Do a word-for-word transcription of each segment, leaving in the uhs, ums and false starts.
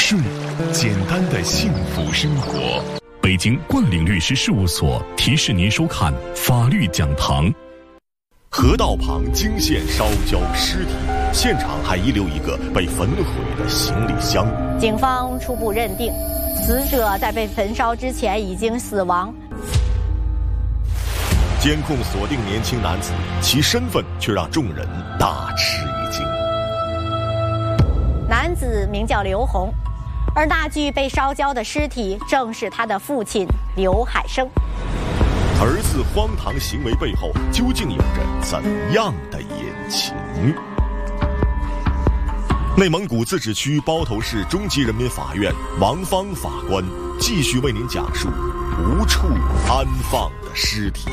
顺简单的幸福生活。北京冠岭律师事务所提示您收看法律讲堂。 河道旁惊现烧焦尸体，现场还遗留一个被焚毁的行李箱。 警方初步认定，死者在被焚烧之前已经死亡。 监控锁定年轻男子，其身份却让众人大吃一惊。 男子名叫刘红，而那具被烧焦的尸体正是他的父亲刘海生。 儿子荒唐行为背后究竟有着怎样的隐情？内蒙古自治区包头市中级人民法院王芳法官继续为您讲述无处安放的尸体。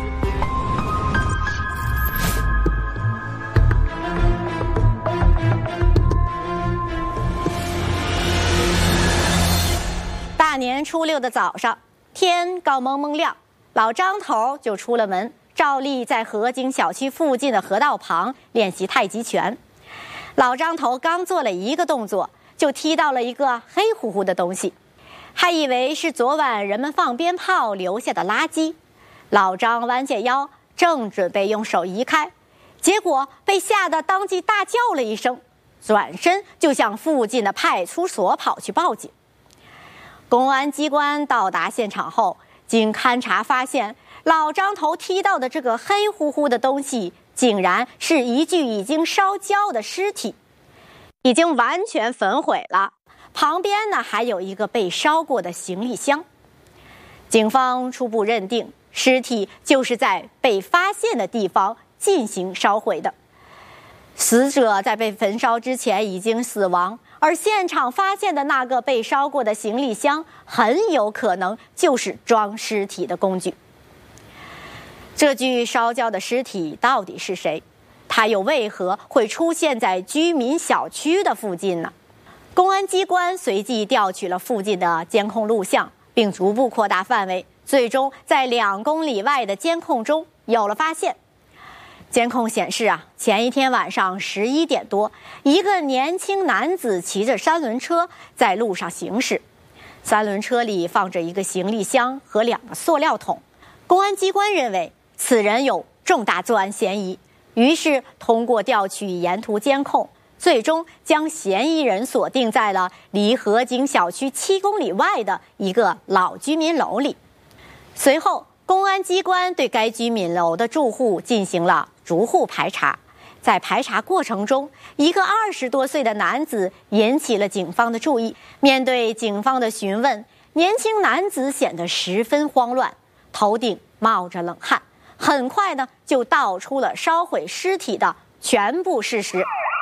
大年初六的早上，天刚蒙蒙亮，老张头就出了门，照例在河景小区附近的河道旁练习太极拳。老张头刚做了一个动作，就踢到了一个黑乎乎的东西，还以为是昨晚人们放鞭炮留下的垃圾。老张弯下腰，正准备用手移开，结果被吓得当即大叫了一声，转身就向附近的派出所跑去报警。公安机关到达现场后，经勘查发现，老张头踢到的这个黑乎乎的东西，竟然是一具已经烧焦的尸体，已经完全焚毁了。旁边呢还有一个被烧过的行李箱。警方初步认定，尸体就是在被发现的地方进行烧毁的。死者在被焚烧之前已经死亡，而现场发现的那个被烧过的行李箱很有可能就是装尸体的工具。这具烧焦的尸体到底是谁？它又为何会出现在居民小区的附近呢？公安机关随即调取了附近的监控录像，并逐步扩大范围，最终在两公里外的监控中有了发现。监控显示啊，前一天晚上十一点多，一个年轻男子骑着三轮车在路上行驶，三轮车里放着一个行李箱和两个塑料桶。公安机关认为此人有重大作案嫌疑，于是通过调取沿途监控，最终将嫌疑人锁定在了离河景小区七公里外的一个老居民楼里。随后公安机关对该居民楼的住户进行了逐户排查，在排查过程中，一个二十多岁的男子引起了警方的注意。面对警方的询问，年轻男子显得十分慌乱，头顶冒着冷汗，很快呢就道出了烧毁尸体的全部事实。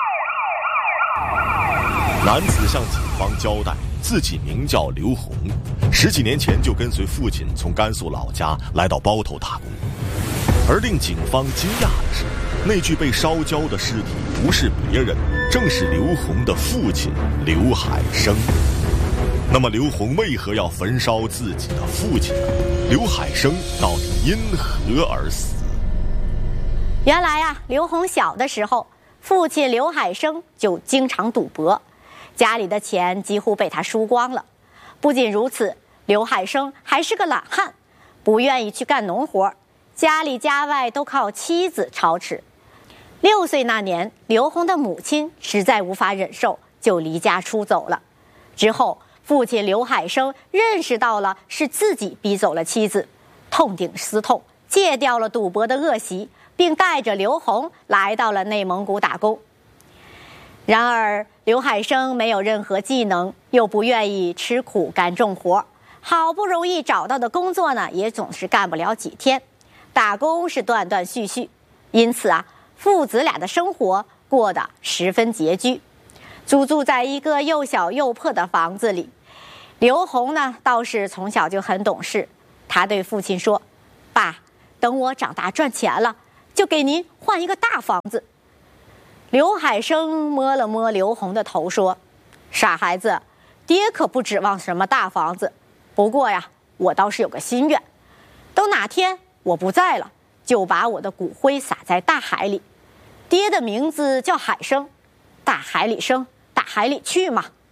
男子向警方交代，自己名叫刘红，十几年前就跟随父亲从甘肃老家来到包头打工。而令警方惊讶的是，那具被烧焦的尸体不是别人，正是刘红的父亲刘海生。那么刘红为何要焚烧自己的父亲呢？刘海生到底因何而死？ 原来啊，刘红小的时候，父亲刘海生就经常赌博，家里的钱几乎被他输光了。不仅如此，刘海生还是个懒汉，不愿意去干农活，家里家外都靠妻子操持。六岁那年，刘红的母亲实在无法忍受，就离家出走了。之后父亲刘海生认识到了是自己逼走了妻子，痛定思痛，戒掉了赌博的恶习，并带着刘红来到了内蒙古打工。然而刘海生没有任何技能，又不愿意吃苦干重活，好不容易找到的工作呢，也总是干不了几天，打工是断断续续，因此啊，父子俩的生活过得十分拮据，租住在一个又小又破的房子里。刘红呢，倒是从小就很懂事，他对父亲说：“爸，等我长大赚钱了，就给您换一个大房子。”刘海生摸了摸刘红的头说：“傻孩子，爹可不指望什么大房子，不过呀，我倒是有个心愿，等哪天我不在了，就把我的骨灰撒在大海里，爹的名字叫海生，大海里生，大海里去嘛。”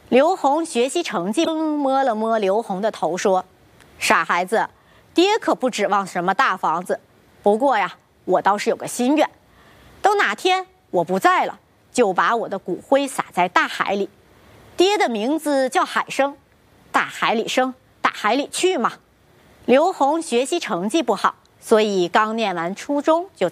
刘洪学习成绩摸了摸刘洪的头说：“傻孩子，爹可不指望什么大房子。不过呀，我倒是有个心愿，等哪天我不在了，就把我的骨灰撒在大海里。爹的名字叫海生，大海里生，大海里去嘛。”刘洪学习成绩不好，所以刚念完初中就